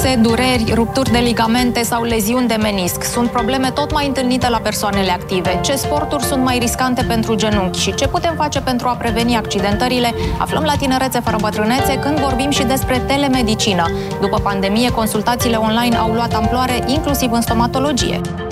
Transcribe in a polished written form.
anexe, dureri, rupturi de ligamente sau leziuni de menisc. Sunt probleme tot mai întâlnite la persoanele active. Ce sporturi sunt mai riscante pentru genunchi și ce putem face pentru a preveni accidentările? Aflăm la Tinerețe fără bătrânețe când vorbim și despre telemedicină. După pandemie, consultațiile online au luat amploare, inclusiv în stomatologie.